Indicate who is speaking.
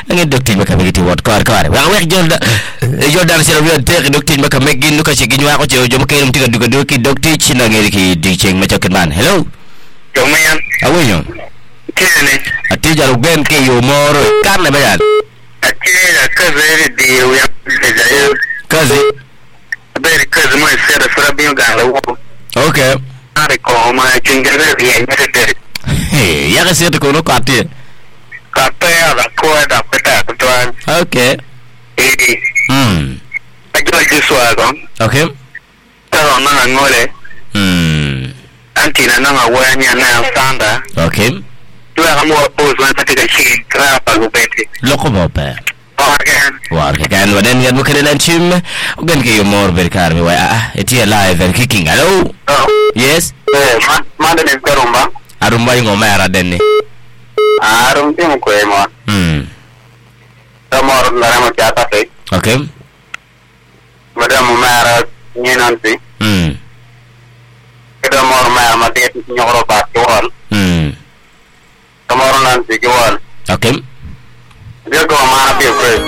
Speaker 1: ngeen docteur ba ka megiti wot ko war wa wax jolda sel wi tek docteur ba ka megin nu ka ci giñ wa ko ci jom kayrum tiga duga do ki docteur ci na ngeen ki di ci ma ci man hello
Speaker 2: yo mayan
Speaker 1: awu ñu
Speaker 2: kene
Speaker 1: ati jaru ben ke yo moro kan na bayan
Speaker 2: ati la kaze di ya de
Speaker 1: kaze
Speaker 2: beri kaze mo sera sera bi ga la wo
Speaker 1: okay
Speaker 2: are ko ma chingere bi ya mete
Speaker 1: ya ga set ko no ka ati
Speaker 2: ka pe ala ko da peta ko tuan
Speaker 1: okay
Speaker 2: ajo jiswa
Speaker 1: okay
Speaker 2: taro na ngole antina na wa nya na sanda
Speaker 1: okay
Speaker 2: tu ga mo pose wa patika chi krapa go beti
Speaker 1: loko mo pa
Speaker 2: War
Speaker 1: kan wadan yan mo kanilang chim ugan kayo more ver karmi wa eti live and kicking hello yes
Speaker 2: manda ni karumba
Speaker 1: arumba yung omera denni
Speaker 2: arum tim ko mo tamor na mo chata pe
Speaker 1: okay
Speaker 2: madam mara ni nanti kada mor mara mate nyoro ba tol tamor nanti jwal
Speaker 1: okay
Speaker 2: dia go mana bi